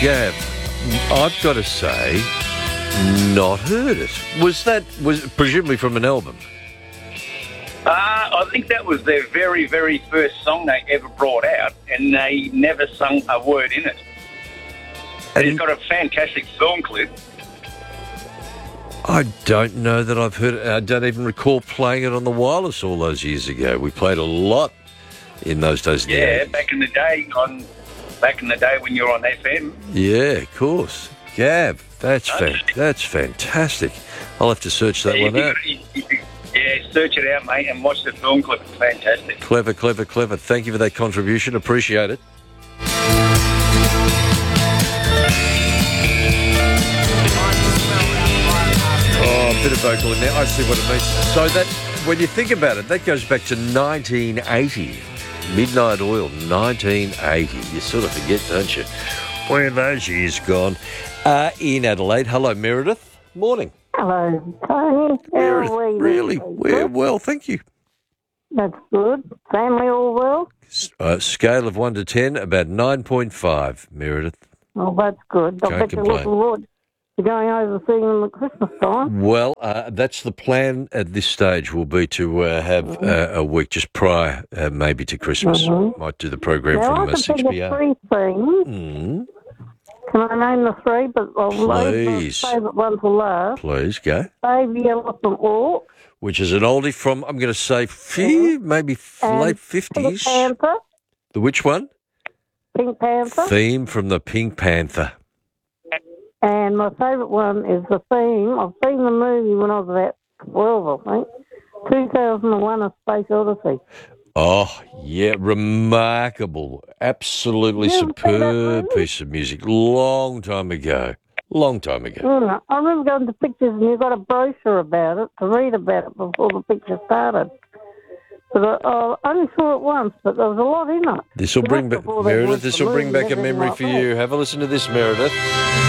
Gav, I've got to say, not heard it. Was it presumably from an album? I think that was their very, very first song they ever brought out, and they never sung a word in it. And it's got a fantastic film clip. I don't know that I've heard it. I don't even recall playing it on the wireless all those years ago. We played a lot in those days. Yeah, back in the day when you were on FM. Yeah, of course. Gav, that's fantastic. I'll have to search that one out. Yeah, search it out, mate, and watch the film clip. It's fantastic. Clever. Thank you for that contribution. Appreciate it. Oh, a bit of vocal in there. I see what it means. So that, when you think about it, that goes back to 1980. Midnight Oil, 1980. You sort of forget, don't you? Where are those years gone? In Adelaide. Hello, Meredith. Morning. Hello, Tony. Meredith, really? We're well, thank you. That's good. Family all well? Scale of 1 to 10, about 9.5, Meredith. Oh, that's good. I Can't bet you're complain. looking forward to going over seeing them at Christmas time. Well, that's the plan at this stage will be to have a week just prior, maybe to Christmas. Might do the program Now, from I can think 6pm. of three things. Can I name the three? But I'll leave my favourite one for last. Please, go. Baby Elephant Walk. Which is an oldie from, I'm going to say, maybe late 50s. Pink Panther. The which one? Pink Panther. Theme from the Pink Panther. And my favourite one is the theme. I've seen the movie when I was about 12, I think. 2001: A Space Odyssey. Oh, yeah, remarkable. Absolutely superb piece of music. Long time ago. I remember going to pictures and you got a brochure about it to read about it before the picture started. But I only saw it once, but there was a lot in it. This will bring back, Meredith, a memory for you. Have a listen to this, Meredith.